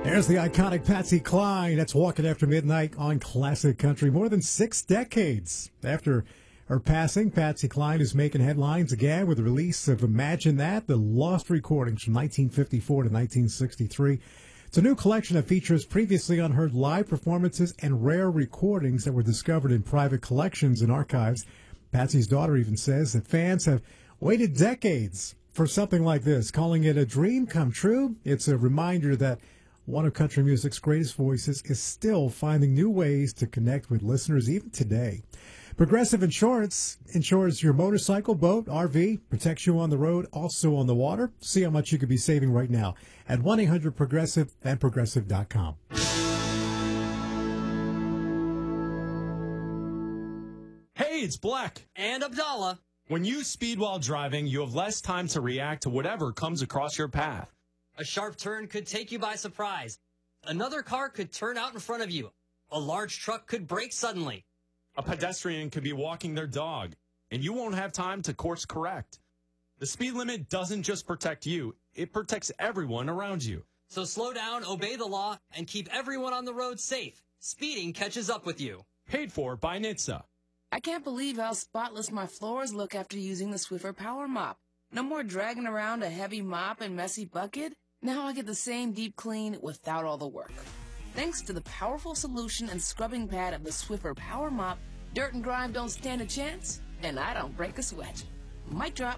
There's the iconic Patsy Cline. That's Walking After Midnight on Classic Country. More than 6 decades after her passing, Patsy Cline is making headlines again with the release of Imagine That, the lost recordings from 1954 to 1963. It's a new collection that features previously unheard live performances and rare recordings that were discovered in private collections and archives. Patsy's daughter even says that fans have waited decades for something like this, calling it a dream come true. It's a reminder that one of country music's greatest voices is still finding new ways to connect with listeners even today. Progressive Insurance insures your motorcycle, boat, RV, protects you on the road, also on the water. See how much you could be saving right now at 1-800-PROGRESSIVE and Progressive.com. Hey, it's Black. And Abdallah. When you speed while driving, you have less time to react to whatever comes across your path. A sharp turn could take you by surprise. Another car could turn out in front of you. A large truck could brake suddenly. A pedestrian could be walking their dog, and you won't have time to course correct. The speed limit doesn't just protect you, it protects everyone around you. So slow down, obey the law, and keep everyone on the road safe. Speeding catches up with you. Paid for by NHTSA. I can't believe how spotless my floors look after using the Swiffer Power Mop. No more dragging around a heavy mop and messy bucket. Now I get the same deep clean without all the work. Thanks to the powerful solution and scrubbing pad of the Swiffer Power Mop, dirt and grime don't stand a chance, and I don't break a sweat. Mic drop.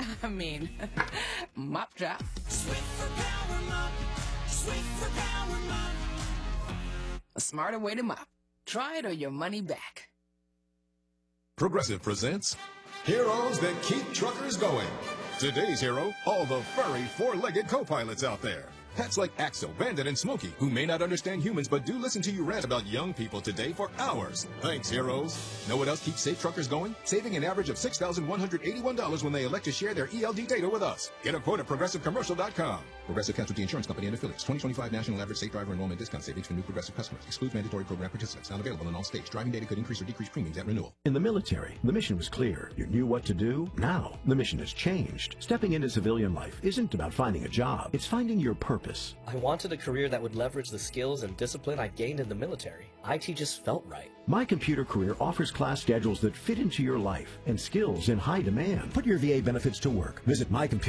Mop drop. Swiffer Power Mop. Swiffer Power Mop. A smarter way to mop. Try it or your money back. Progressive presents Heroes That Keep Truckers Going. Today's hero, all the furry four-legged co-pilots out there. Pets like Axel, Bandit, and Smokey, who may not understand humans but do listen to you rant about young people today for hours. Thanks, heroes. Know what else keeps safe truckers going? Saving an average of $6,181 when they elect to share their ELD data with us. Get a quote at ProgressiveCommercial.com. Progressive Casualty Insurance Company and Affiliates. 2025 National Average Safe Driver Enrollment Discount Savings for new Progressive customers. Excludes mandatory program participants. Not available in all states. Driving data could increase or decrease premiums at renewal. In the military, the mission was clear. You knew what to do. Now, the mission has changed. Stepping into civilian life isn't about finding a job. It's finding your purpose. I wanted a career that would leverage the skills and discipline I gained in the military. IT just felt right. My Computer Career offers class schedules that fit into your life and skills in high demand. Put your VA benefits to work. Visit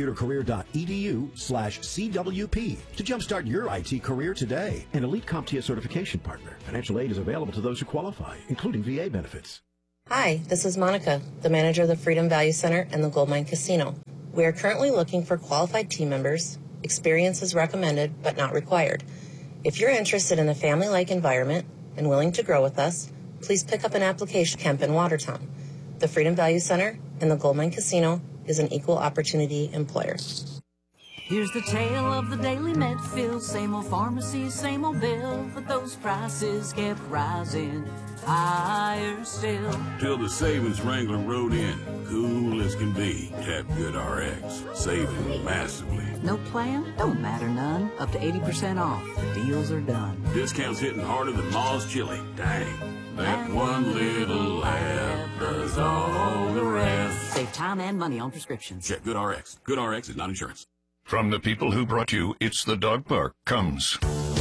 mycomputercareer.edu/CWP to jumpstart your IT career today. An elite CompTIA certification partner. Financial aid is available to those who qualify, including VA benefits. Hi, this is Monica, the manager of the Freedom Value Center and the Goldmine Casino. We are currently looking for qualified team members. Experience is recommended, but not required. If you're interested in a family-like environment and willing to grow with us, please pick up an application at Kemp in Watertown. The Freedom Value Center and the Goldmine Casino is an equal opportunity employer. Here's the tale of the daily Medfield. Same old pharmacy, same old bill, but those prices kept rising higher still. Till the savings wrangler rode in, cool as can be. Tap Good RX, saving massively. No plan? Don't matter none. Up to 80% off. The deals are done. Discounts hitting harder than Ma's chili. Dang. That one little lab does all the rest. Save time and money on prescriptions. Check Good RX. Good RX is not insurance. From the people who brought you It's the Dog Park comes